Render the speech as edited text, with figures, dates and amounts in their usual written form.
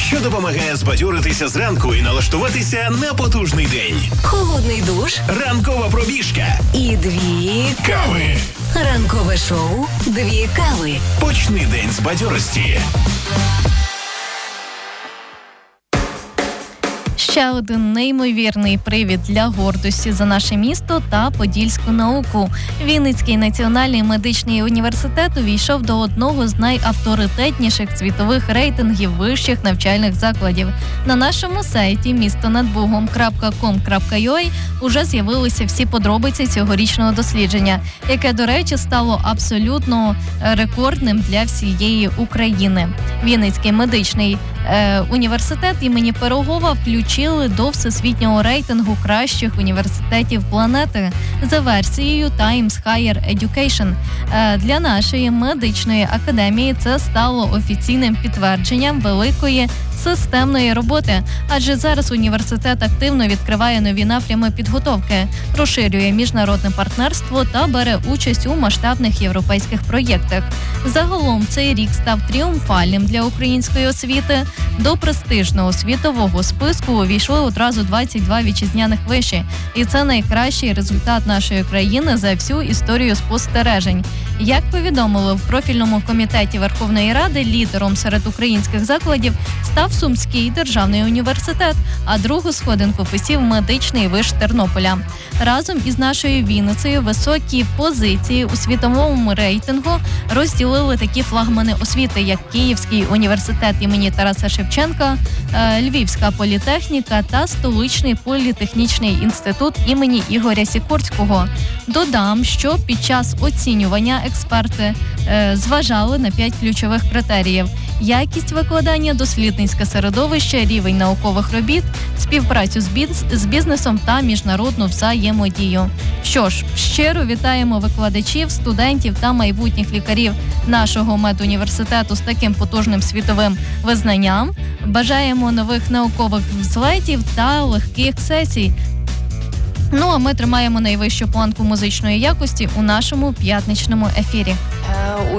що допомагає збадьоритися зранку і налаштуватися на потужний день. Холодний душ. Ранкова пробіжка. І 2 Кави. Ранкове шоу «2 кави». Почни день з бадьорості. Ще один неймовірний привід для гордості за наше місто та подільську науку. Вінницький національний медичний університет увійшов до одного з найавторитетніших світових рейтингів вищих навчальних закладів. На нашому сайті mistonadbugom.com.ua уже з'явилися всі подробиці цьогорічного дослідження, яке, до речі, стало абсолютно рекордним для всієї України. Вінницький медичний університет імені Пирогова включили до всесвітнього рейтингу кращих університетів планети за версією Times Higher Education. Для нашої медичної академії це стало офіційним підтвердженням великої системної роботи, адже зараз університет активно відкриває нові напрями підготовки, розширює міжнародне партнерство та бере участь у масштабних європейських проєктах. Загалом цей рік став тріумфальним для української освіти. До престижного світового списку увійшли одразу 22 вітчизняних виші, і це найкращий результат нашої країни за всю історію спостережень. Як повідомили в профільному комітеті Верховної Ради, лідером серед українських закладів став Сумський державний університет, а другу сходинку посів медичний виш Тернополя. Разом із нашою Вінницею високі позиції у світовому рейтингу розділили такі флагмани освіти, як Київський університет імені Тараса Шевченка, Львівська політехніка та Столичний політехнічний інститут імені Ігоря Сікорського. Додам, що під час оцінювання експерти зважали на 5 ключових критеріїв: якість викладання, дослідницьке середовище, рівень наукових робіт, співпрацю з бізнесом та міжнародну взаємодію. Що ж, щиро вітаємо викладачів, студентів та майбутніх лікарів нашого медуніверситету з таким потужним світовим визнанням. Бажаємо нових наукових взлетів та легких сесій. Ну, а ми тримаємо найвищу планку музичної якості у нашому п'ятничному ефірі.